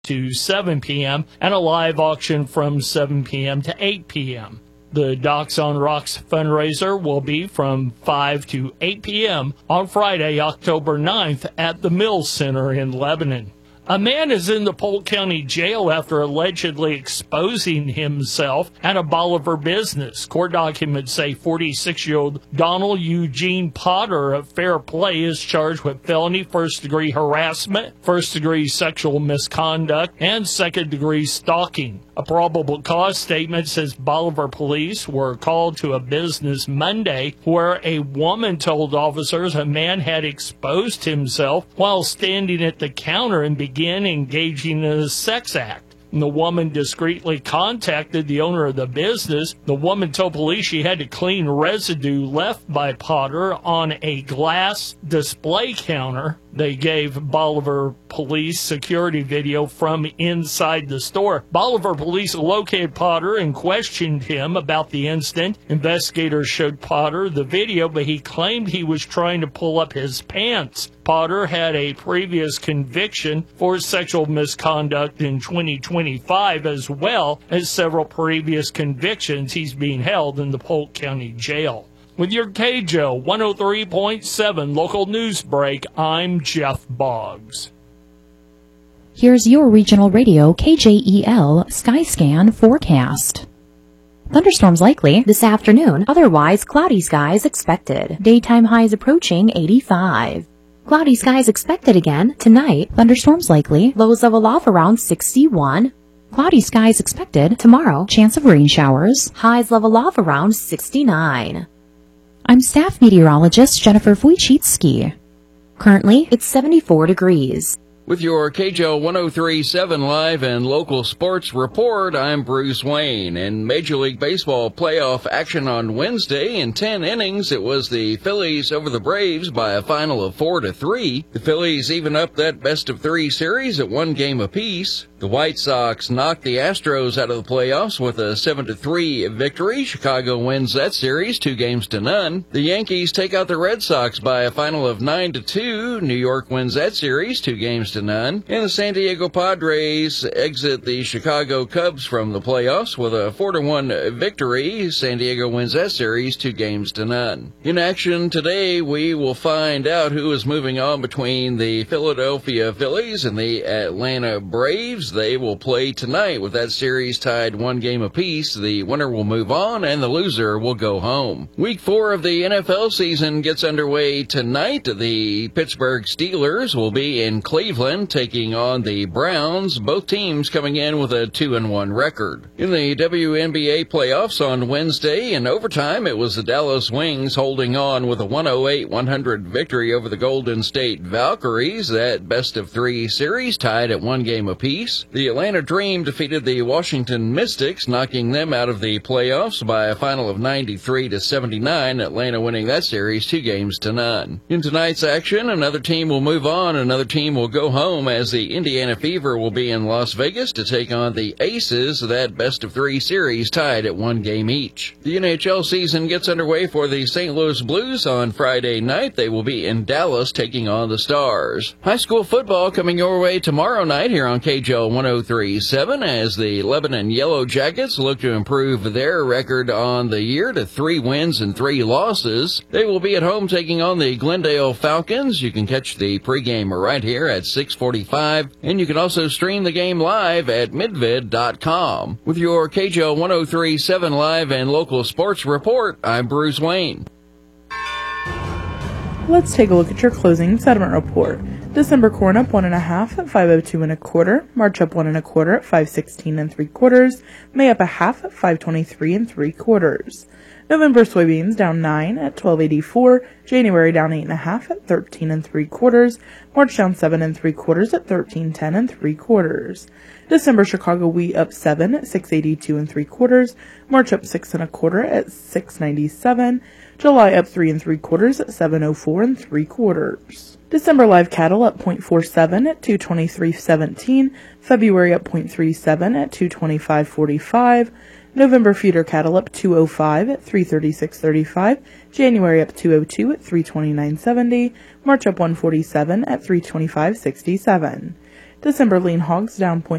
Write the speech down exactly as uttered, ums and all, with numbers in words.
to seven p.m. and a live auction from seven p.m. to eight p.m. The Docs on Rocks fundraiser will be from five to eight p.m. on Friday, October ninth at the Mills Center in Lebanon. A man is in the Polk County Jail after allegedly exposing himself at a Bolivar business. Court documents say forty-six-year-old Donald Eugene Potter of Fair Play is charged with felony first-degree harassment, first-degree sexual misconduct, and second-degree stalking. A probable cause statement says Bolivar police were called to a business Monday where a woman told officers a man had exposed himself while standing at the counter and began engaging in a sex act. The woman discreetly contacted the owner of the business. The woman told police she had to clean residue left by Potter on a glass display counter. They gave Bolivar police security video from inside the store. Bolivar police located Potter and questioned him about the incident. Investigators showed Potter the video, but he claimed he was trying to pull up his pants. Potter had a previous conviction for sexual misconduct in twenty twenty-five, as well as several previous convictions. He's being held in the Polk County Jail. With your K J O one oh three point seven local news break, I'm Jeff Boggs. Here's your regional radio K J E L Skyscan forecast. Thunderstorms likely this afternoon, otherwise cloudy skies expected. Daytime highs approaching eighty-five. Cloudy skies expected again tonight. Thunderstorms likely. Lows level off around sixty-one. Cloudy skies expected tomorrow. Chance of rain showers. Highs level off around sixty-nine. I'm staff meteorologist Jennifer Wojcicki. Currently, it's seventy-four degrees. With your K J O one oh three point seven live and local sports report, I'm Bruce Wayne. In Major League Baseball playoff action on Wednesday, in ten innings, it was the Phillies over the Braves by a final of four to three. The Phillies even up that best-of-three series at one game apiece. The White Sox knocked the Astros out of the playoffs with a seven to three victory. Chicago wins that series two games to none. The Yankees take out the Red Sox by a final of nine to two. New York wins that series two games to none. And the San Diego Padres exit the Chicago Cubs from the playoffs with a four to one victory. San Diego wins that series two games to none. In action today, we will find out who is moving on between the Philadelphia Phillies and the Atlanta Braves. They will play tonight with that series tied one game apiece. The winner will move on and the loser will go home. Week four of the N F L season gets underway tonight. The Pittsburgh Steelers will be in Cleveland taking on the Browns, both teams coming in with a two and one record. In the W N B A playoffs on Wednesday, in overtime, it was the Dallas Wings holding on with a one oh eight one hundred victory over the Golden State Valkyries. That best-of-three series tied at one game apiece. The Atlanta Dream defeated the Washington Mystics, knocking them out of the playoffs by a final of ninety-three to seventy-nine, Atlanta winning that series two games to none. In tonight's action, another team will move on, another team will go home as the Indiana Fever will be in Las Vegas to take on the Aces, that best-of-three series tied at one game each. The N H L season gets underway for the Saint Louis Blues on Friday night. They will be in Dallas taking on the Stars. High school football coming your way tomorrow night here on K J O one oh three point seven as the Lebanon Yellow Jackets look to improve their record on the year to three wins and three losses. They will be at home taking on the Glendale Falcons. You can catch the pregame right here at six forty-five, and you can also stream the game live at midvid dot com. With your K J O one oh three point seven live and local sports report, I'm Bruce Wayne. Let's take a look at your closing settlement report. December corn up one and a half at five oh two and a quarter. March up one and a quarter at five sixteen and three quarters. May up a half at five twenty-three and three quarters. November soybeans down nine at twelve eighty-four. January down eight and a half at thirteen and three quarters. March down seven and three quarters at thirteen ten and three quarters. December Chicago wheat up seven at six eighty-two and three quarters. March up six and a quarter at six ninety-seven. July up three and three quarters at seven oh four and three quarters. December live cattle up zero point four seven at two twenty-three seventeen. February up zero point three seven at two twenty-five forty-five. November feeder cattle up two oh five at three thirty-six thirty-five. January up two oh two at three twenty-nine seventy. March up one forty-seven at three twenty-five sixty-seven. December lean hogs down zero point